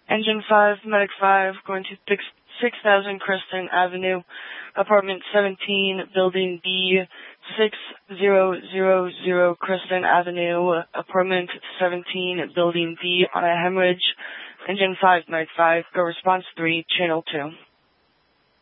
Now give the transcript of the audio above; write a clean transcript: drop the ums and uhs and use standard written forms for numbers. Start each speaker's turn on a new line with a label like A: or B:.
A: Engine 5, Medic 5, going to 6000 Kristen Avenue, Apartment 17, Building B, 6000 Kristen Avenue, Apartment 17, Building B, on a hemorrhage. Engine 5, Medic 5, go response 3, Channel 2.